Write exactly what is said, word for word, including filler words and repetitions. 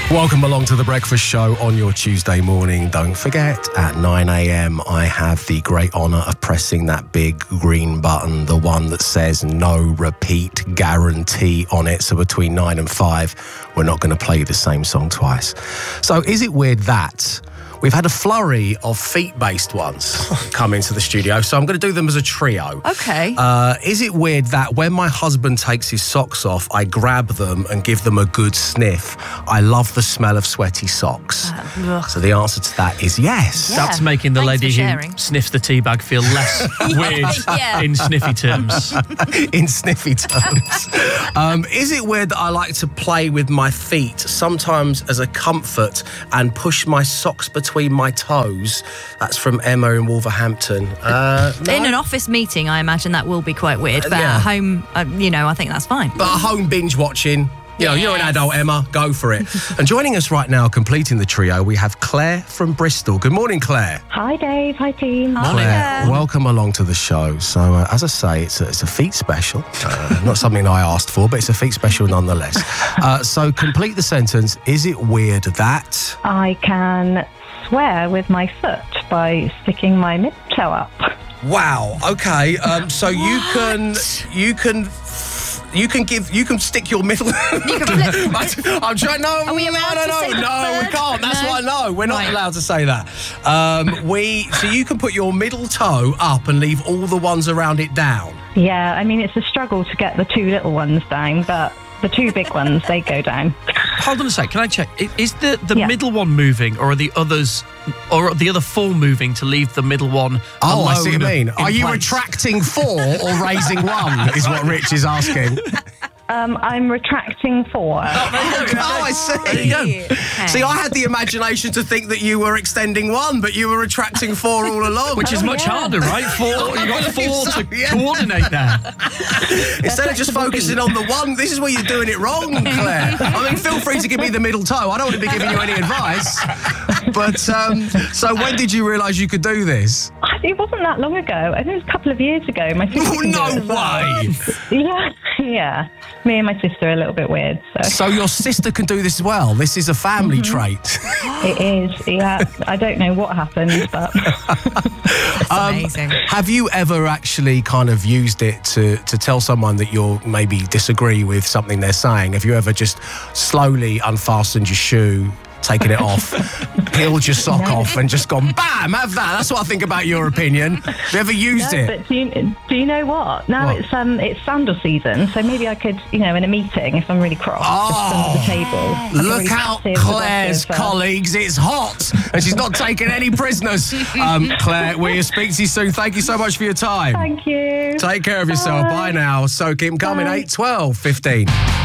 Welcome along to The Breakfast Show on your Tuesday morning. Don't forget, at nine a m I have the great honour of pressing that big green button, the one that says no repeat guarantee on it. So between nine and five, we're not going to play the same song twice. So is it weird that we've had a flurry of feet-based ones come into the studio, so I'm going to do them as a trio. Okay. Uh, is it weird that when my husband takes his socks off, I grab them and give them a good sniff? I love the smell of sweaty socks. Uh, so the answer to that is yes. Yeah. That's making the Thanks lady for who sharing. sniffs the tea bag feel less weird Yeah. in sniffy terms. In sniffy terms. um, is it weird that I like to play with my feet, sometimes as a comfort, and push my socks between between my toes? That's from Emma in Wolverhampton. Uh, no? In an office meeting, I imagine that will be quite weird, but Yeah. at home, uh, you know, I think that's fine. But at home binge watching, you know, you're an Yes. adult, Emma, go for it. And joining us right now, completing the trio, we have Claire from Bristol. Good morning, Claire. Hi, Dave. Hi, team. Hi. Claire, Yeah. welcome along to the show. So, uh, as I say, it's a, it's a feet special. Uh, not something I asked for, but it's a feet special nonetheless. Uh, so, complete the sentence. Is it weird that... I can swear with my foot by sticking my middle toe up. Wow. Okay. Um, so you can you can you can give you can stick your middle. You can flip. I, I'm trying. No, Are we no, allowed no, to no, say the no. We third? can't. That's No? why. No, we're not Right. allowed to say that. Um, we so you can put your middle toe up and leave all the ones around it down. Yeah, I mean, it's a struggle to get the two little ones down, but the two big ones, they go down. Hold on a sec, can I check? I- Is the, the Yeah. middle one moving, or are the others, or are the other four moving to leave the middle one Oh, I see what you alone mean. in Are you place? retracting four or raising one? Is what Rich is asking. Um, I'm retracting four. Oh, I see. There you go. Okay. See, I had the imagination to think that you were extending one, but you were retracting four all along. Which is Oh, much yeah. harder, right? Four, you got four So, to yeah. coordinate there. Instead of just focusing on the one, this is where you're doing it wrong, Claire. I mean, feel free to give me the middle toe. I don't want to be giving you any advice. But, um, so when did you realise you could do this? It wasn't that long ago. I think it was a couple of years ago. My sister Oh, can do no it as well. way. Yeah, yeah. Me and my sister are a little bit weird, so So your sister can do this as well. This is a family Mm-hmm. trait. it is. Yeah, I don't know what happened, but That's amazing. Have you ever actually kind of used it to, to tell someone that you're maybe disagree with something they're saying? Have you ever just slowly unfastened your shoe, taken it off, peeled your sock off and just gone, bam, have that? That's what I think about your opinion. Have you ever used no, it? but do you, do you know what? Now What? it's um it's sandal season, so maybe I could, you know, in a meeting, if I'm really cross, just under the table. like a Look really out, passive, Claire's aggressive, uh, colleagues, it's hot and she's not taking any prisoners. Um, Claire, we'll speak to you soon. Thank you so much for your time. Thank you. Take care of yourself. Bye. Bye now. So keep 'em coming. Bye. eight, twelve, fifteen.